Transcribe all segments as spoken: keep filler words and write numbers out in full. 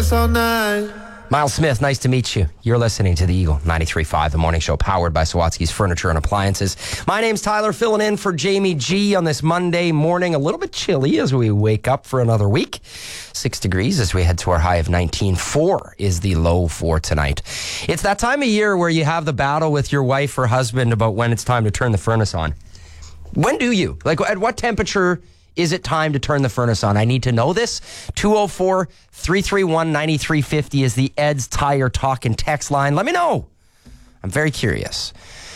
us all night. Miles Smith, nice to meet you. You're listening to the Eagle ninety-three point five, the morning show powered by Sawatsky's Furniture and Appliances. My name's Tyler, filling in for Jamie G on this Monday morning. A little bit chilly as we wake up for another week. Six degrees as we head to our high of nineteen. Four is the low for tonight. It's that time of year where you have the battle with your wife or husband about when it's time to turn the furnace on. When do you? Like, at what temperature is it time to turn the furnace on? I need to know this. two oh four, three three one, nine three five oh is the Ed's Tire Talk and Text line. Let me know. I'm very curious.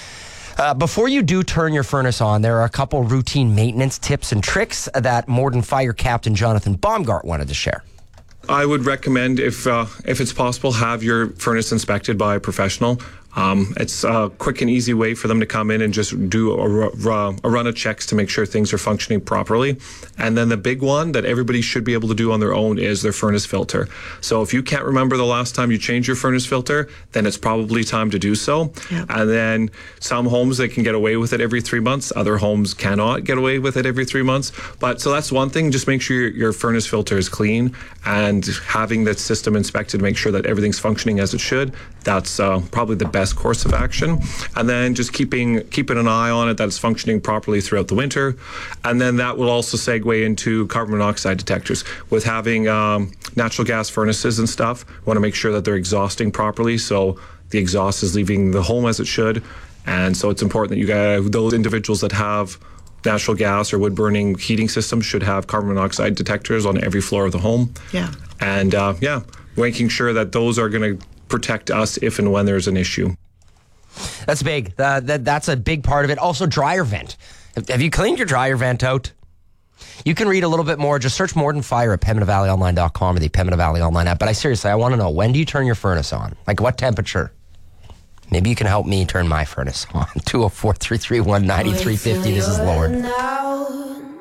Uh, before you do turn your furnace on, there are a couple routine maintenance tips and tricks that Morden Fire Captain Jonathan Baumgart wanted to share. I would recommend, if uh, if it's possible, have your furnace inspected by a professional. Um, it's a quick and easy way for them to come in and just do a, a, a run of checks to make sure things are functioning properly. And then the big one that everybody should be able to do on their own is their furnace filter. So if you can't remember the last time you changed your furnace filter, then it's probably time to do so. Yep. And then some homes, they can get away with it every three months. Other homes cannot get away with it every three months. But so that's one thing. Just make sure your, your furnace filter is clean, and having that system inspected to make sure that everything's functioning as it should. That's uh, probably the best course of action. And then just keeping keeping an eye on it, that it's functioning properly throughout the winter. And then that will also segue into carbon monoxide detectors. With having um, natural gas furnaces and stuff, we want to make sure that they're exhausting properly, so the exhaust is leaving the home as it should. And so it's important that you guys, those individuals that have natural gas or wood burning heating systems should have carbon monoxide detectors on every floor of the home. Yeah. And uh, yeah, making sure that those are going to protect us if and when there's an issue. That's big. Uh, that, that's a big part of it. Also, dryer vent. Have you cleaned your dryer vent out? You can read a little bit more. Just search Morden Fire at pembina valley online dot com or the Pembina Valley Online app. But I seriously, I want to know, when do you turn your furnace on? Like, what temperature? Maybe you can help me turn my furnace on. two oh four, three three one, nine three five oh. This is Lauren.